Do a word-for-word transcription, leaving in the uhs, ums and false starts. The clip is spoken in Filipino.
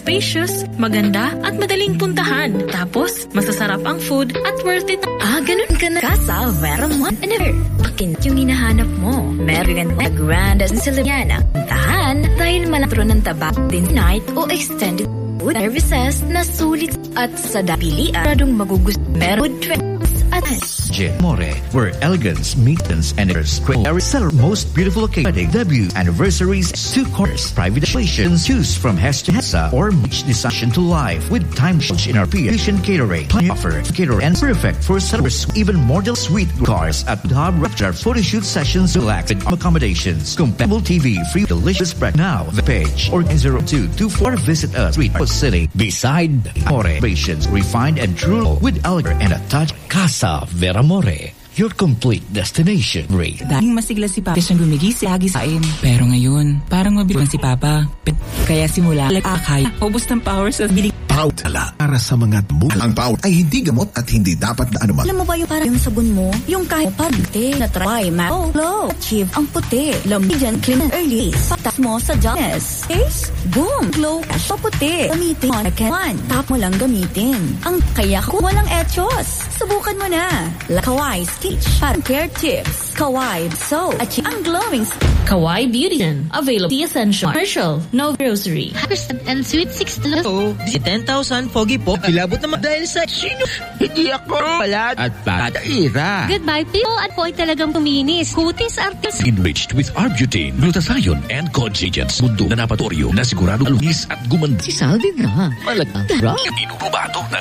spacious, maganda, at madaling puntahan. Tapos, masasarap ang food at worth it. Ah, ganun ka na. Casa Veramon. And never, akin yung hinahanap mo. Meron na grand as Siliana. Puntahan dahil malapro ng tabak din night o extended food services na sulit at sa dapilian. Radong magugusto. Meron food trips at More, where elegance, meetings, and celebrate most beautiful occasion, wedding, debut, anniversaries, two course, private relations, choose from Hess to Hessa or each decision to life with time change in our Asian catering. Plan offer, catering, and perfect for celebrities, even more del sweet cars at Hub Rapture photo shoot sessions, relaxed accommodations, compatible T V, free delicious breakfast. Now, the page or zero two two four visit us, Street City, beside More, patience, refined and true with elegance and a touch. Casa Veramore, your complete destination. Ray. Dating masigla si Papa siyang gumigising, lagi sain. Pero ngayon, parang mabilang si Papa. Kaya simula, akay, ubos ng power sa bilig. Pout ala para sa mga buhay. Ang Pout ay hindi gamot at hindi dapat na anuman. Alam mo ba yung para yung sabon mo? Yung kahit pagte na try, ma- oh, low. Achieve ang puti. Lamigyan, clean and early. Patas mo sa Jones. Taste, boom, glow, cash, paputi. Gamitin mo na one. Tap mo lang gamitin. Ang kaya ko walang etchos. Subukan mo na. La Kawaii Stitch. Pan care tips. Kawaii So. Achieve ang glowing. Kawaii Beauty. Available. The Essential. Commercial. No grocery. And sweet sixteen. Oh, ten thousand foggy po. Kilabot naman dahil sa sino. Hindi ako palad at pataira. Goodbye, people. At po ay talagang puminis. Kutis artis. Enriched with Arbutin, glutathione, and conjugants. Mundo na napatoryo na sigurado lumis at gumanda. Si Sal din na. Malaga. Tara. Inurubato ng